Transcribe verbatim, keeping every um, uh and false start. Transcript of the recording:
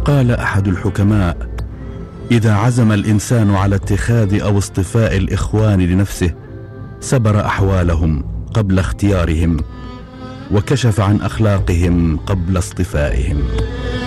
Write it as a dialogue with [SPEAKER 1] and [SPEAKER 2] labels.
[SPEAKER 1] قال أحد الحكماء: إذا عزم الإنسان على اتخاذ أو اصطفاء الإخوان لنفسه سبر أحوالهم قبل اختيارهم، وكشف عن أخلاقهم قبل اصطفائهم.